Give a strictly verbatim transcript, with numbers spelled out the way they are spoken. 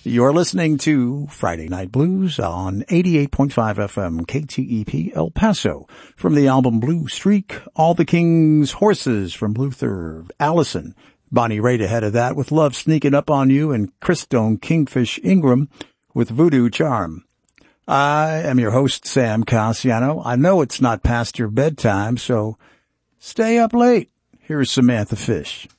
You're listening to Friday Night Blues on eighty-eight point five F M K T E P El Paso. From the album Blue Streak, All the King's Horses from Luther Allison. Bonnie Raitt ahead of that with Love Sneaking Up on You, and Christone Kingfish Ingram with Voodoo Charm. I am your host, Sam Cassiano. I know it's not past your bedtime, so stay up late. Here's Samantha Fish.